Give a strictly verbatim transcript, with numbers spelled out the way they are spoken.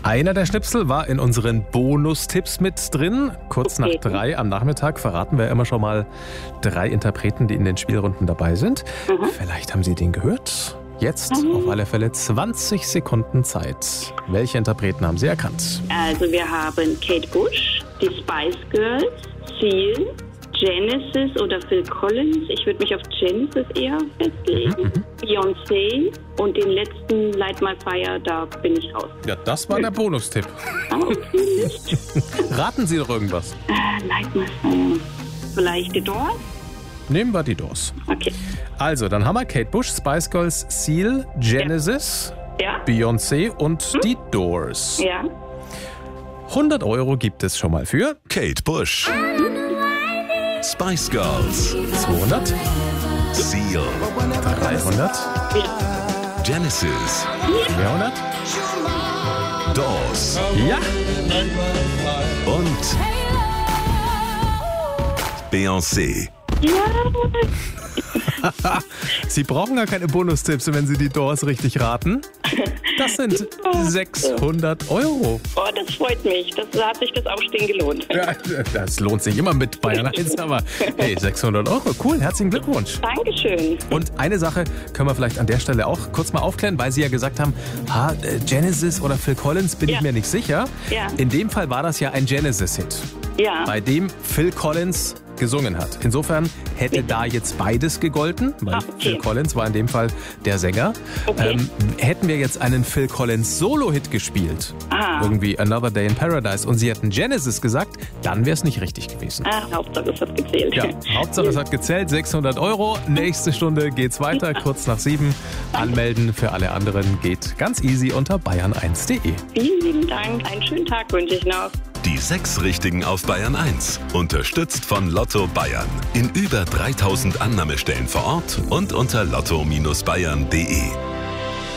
Einer der Schnipsel war in unseren Bonustipps mit drin. Kurz Okay. nach drei am Nachmittag verraten wir immer schon mal drei Interpreten, die in den Spielrunden dabei sind. Vielleicht haben Sie den gehört. Jetzt auf alle Fälle zwanzig Sekunden Zeit. Welche Interpreten haben Sie erkannt? Also wir haben Kate Bush, die Spice Girls, Seal, Genesis oder Phil Collins. Ich würde mich auf Genesis eher festlegen. Beyoncé und den letzten Light My Fire, da bin ich raus. Ja, das war der Bonustipp. Ah, okay, nicht. Raten Sie doch irgendwas. Äh, Light My Fire. Vielleicht die Doors? Nehmen wir die Doors. Okay. Also, dann haben wir Kate Bush, Spice Girls, Seal, Genesis, Ja? Beyoncé und die Doors. Ja? hundert Euro gibt es schon mal für Kate Bush, Spice Girls, zweihundert, Seal, dreihundert, Genesis, vierhundert. Doors Ja, und Beyoncé. Ja! Sie brauchen gar keine Bonustipps, wenn Sie die Doors richtig raten. Das sind sechshundert Euro. Oh, das freut mich. Das hat sich das Aufstehen gelohnt. Ja, das lohnt sich immer mit Bayern eins, aber hey, sechshundert Euro, cool, herzlichen Glückwunsch. Dankeschön. Und eine Sache können wir vielleicht an der Stelle auch kurz mal aufklären, weil Sie ja gesagt haben, ha, äh, Genesis oder Phil Collins, bin Ja. ich mir nicht sicher. Ja. In dem Fall war das ja ein Genesis-Hit, Ja. bei dem Phil Collins gesungen hat. Insofern hätte da jetzt beides gegolten, weil Ah, okay. Phil Collins war in dem Fall der Sänger. Okay. Ähm, hätten wir jetzt einen Phil Collins Solo-Hit gespielt, Ah. irgendwie Another Day in Paradise, und Sie hätten Genesis gesagt, dann wäre es nicht richtig gewesen. Ah, Hauptsache es hat gezählt. Ja, Hauptsache es hat gezählt, sechshundert Euro. Nächste Stunde geht's weiter, kurz nach sieben. Anmelden für alle anderen geht ganz easy unter bayern eins punkt de. Vielen lieben Dank. Einen schönen Tag wünsche ich noch. Die sechs Richtigen auf Bayern eins. Unterstützt von Lotto Bayern. In über dreitausend Annahmestellen vor Ort und unter lotto Bindestrich bayern punkt de.